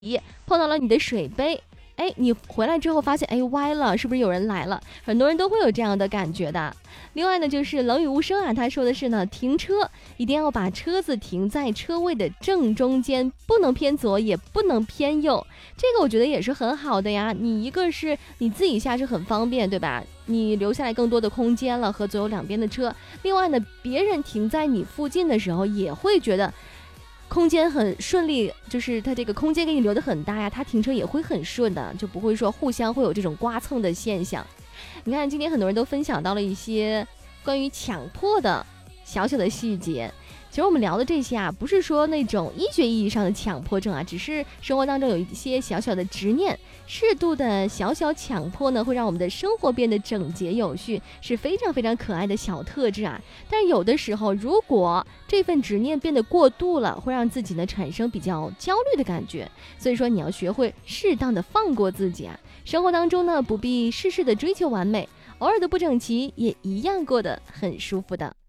碰到了你的水杯，你回来之后发现歪了，是不是有人来了？很多人都会有这样的感觉的。另外呢，就是冷雨无声啊，他说的是呢，停车一定要把车子停在车位的正中间，不能偏左也不能偏右。这个我觉得也是很好的呀，你一个是你自己下是很方便，对吧？你留下来更多的空间了和左右两边的车。另外呢，别人停在你附近的时候也会觉得空间很顺利，就是它这个空间给你留得很大呀，它停车也会很顺的，就不会说互相会有这种刮蹭的现象。你看今天很多人都分享到了一些关于强迫的小小的细节，其实我们聊的这些啊，不是说那种医学意义上的强迫症啊，只是生活当中有一些小小的执念，适度的小小强迫呢，会让我们的生活变得整洁有序，是非常非常可爱的小特质啊。但是有的时候，如果这份执念变得过度了，会让自己呢产生比较焦虑的感觉。所以说，你要学会适当的放过自己啊。生活当中呢，不必事事的追求完美，偶尔的不整齐也一样过得很舒服的。